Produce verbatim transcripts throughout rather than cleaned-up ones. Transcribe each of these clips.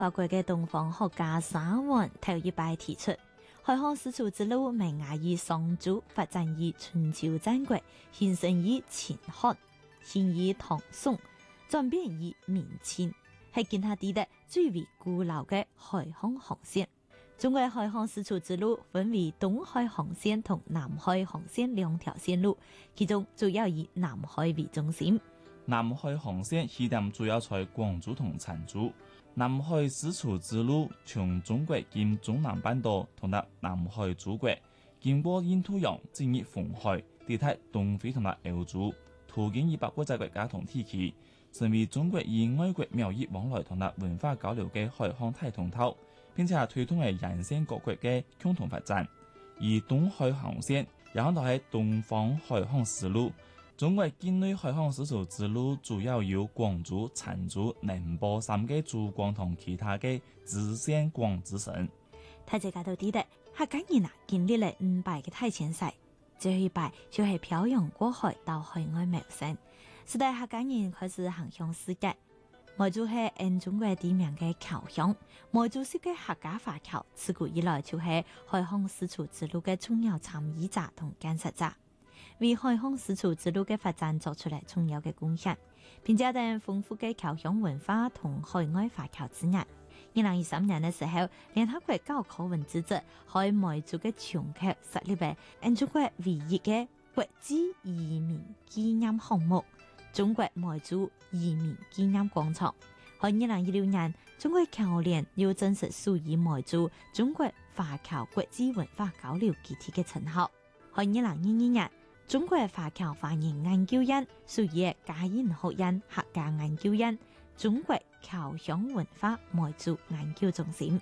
包括嘅東方學家沙王頭一擺提出，海漢絲綢之路萌芽於商周，發展於春秋戰國，興盛於秦漢，興於唐宋，轉變於明清，係今下地帶最為古老嘅海漢航線。中國海漢絲綢之路分為東海航線同南海航線兩條線路，其中主要以南海為中心。 南海航線起點主要在廣州同成都。南海絲綢之路從中國經中南半島同到南海諸國，經過印度洋進入紅海，抵達東非同埋歐洲，途經一百國際國家同地區，成為中國與外國貿易往來同埋文化交流嘅海航大通道，並且推動係沿線各國嘅共同發展。而東海航線也可能係東方海航絲路。中國境內海航絲綢之路主要由廣州、成都、寧波三個主港同其他嘅支線港組成。 睇這個地帶，客家人啊經歷了五百個大遷徙，最後一擺就係漂洋過海到海外謀生。時代客家人開始行向世界，梅州係按中國地名嘅僑鄉，梅州市嘅客家華僑自古以來就係海航絲綢之路嘅重要參與者同建設者，為海航絲綢之路嘅發展作出嚟重要嘅貢獻，並且等豐富嘅僑鄉文化同海外華僑資源。二零二三年嘅時候，聯合國教科文組織喺梅州嘅長橋設立嘅按中國唯一嘅國際移民紀念項目——中國梅州移民紀念廣場。喺二零二六年，中國僑聯又正式屬於梅州中國華僑國際文化交流基地嘅稱號。喺二零二二年，中國華僑華人研究院屬於嘉應學院客家研究院中國僑鄉文化梅州研究中心。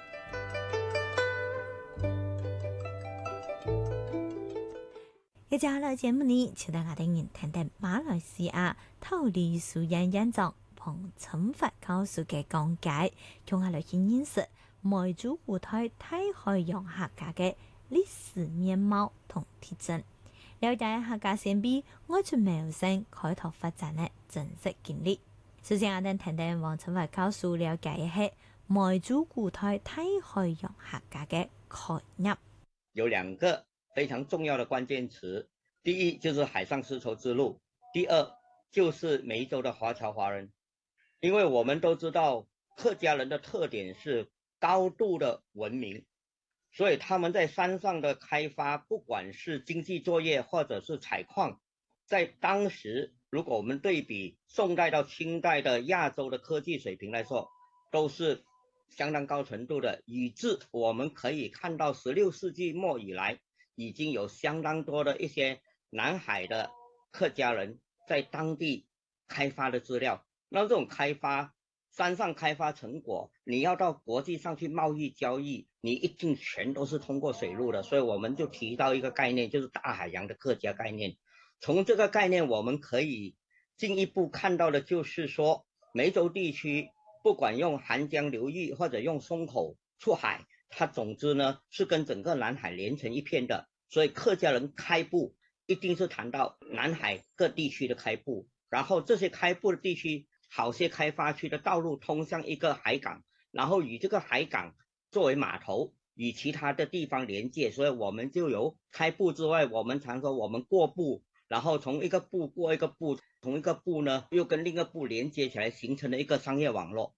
一家來節目呢，就等我哋人聽聽馬來西亞桃李樹院院長彭春發教授嘅講解，同我哋去認識梅州古代大海洋客家嘅歷史面貌同特徵，了解客家先輩外出謀生開拓發展嘅真實經歷。首先，我哋聽聽黃春發教授了解一下梅州古代大海洋客家嘅概念。 有兩個非常重要的關鍵詞，第一就是海上絲綢之路，第二就是梅州的華僑華人。因為我們都知道客家人的特點是高度的文明，所以他們在山上的開發，不管是經濟作業或者是採礦，在當時如果我們對比宋代到清代的亞洲的科技水平來說，都是相當高程度的，以致我們可以看到十六世紀末以來已經有相當多的一些南海的客家人在當地開發的資料。那這種開發山上開發成果，你要到國際上去貿易交易，你一定全都是通過水路的，所以我們就提到一個概念，就是大海洋的客家概念。從這個概念我們可以進一步看到的就是說，梅州地區不管用涵江流域或者用松口出海，它總之呢是跟整個南海連成一片的，所以客家人開埠一定是談到南海各地區的開埠，然後這些開埠的地區好些開發區的道路通向一個海港，然後以這個海港作為碼頭與其他的地方連接，所以我們就由開埠之外，我們常說我們過埠，然後從一個埠過一個埠，從一個埠呢又跟另一個埠連接起來，形成了一個商業網絡。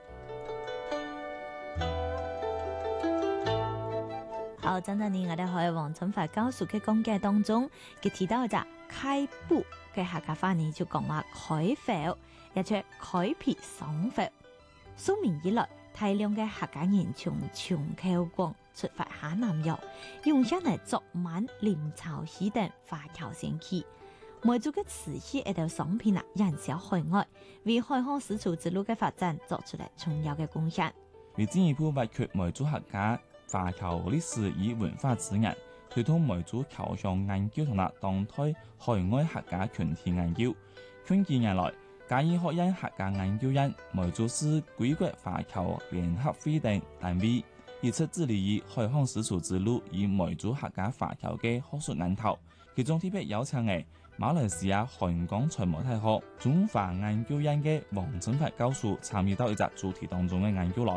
好，真係呢，我哋喺黃春發教授嘅講解當中，佢提到就開埠嘅客家話呢，就講話開埠，亦即係開闢商埠。蘇明以來，大量嘅客家人從長橋港出發下南洋，用上嚟作滿臨潮起等華僑先期。梅州嘅瓷器一道商品啊，引銷海外，為海航絲綢之路嘅發展作出嚟重要嘅貢獻。 為進一步挖掘梅州客家華僑歷史與文化資源，推動梅州僑鄉研究同埋當代海外客家群體研究。近幾年來，嘉應學院客家研究院、梅州市歸國華僑聯合會等單位，一直致力於海航絲綢之路與梅州客家華僑嘅學術研討。其中特別邀請嘅馬來西亞韓江財務大學中華研究院嘅黃振發教授參與到一隻主題當中嘅研究內。